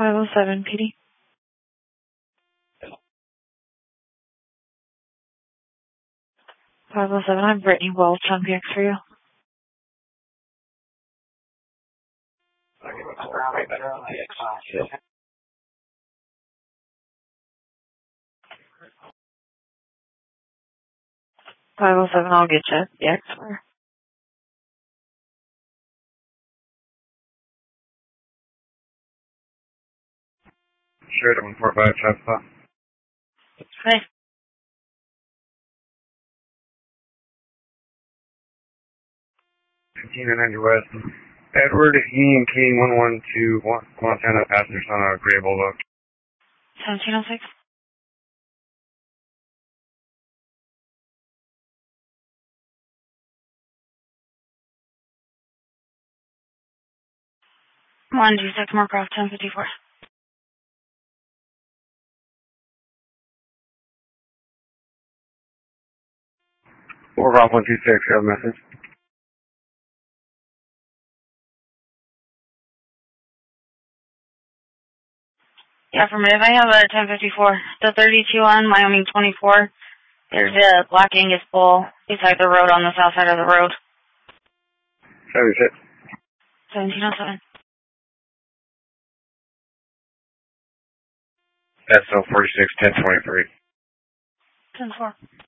507 PD. 507, I'm Brittany Welch on PX for you. PX. 507, I'll get you. PX for. Sure, 145 trap spot. Hey. 1590 West. Edward Ian King 112 Montana passengers on a Gray Bulldog. 1706. One G6 Moorcroft 1054. Moorcroft 126, you have a message. Yeah, affirmative. I have a 1054. The 32 on Wyoming 24. There's a Black Angus bull beside the road on the south side of the road. 76. 1707. SO 46 1023. 104.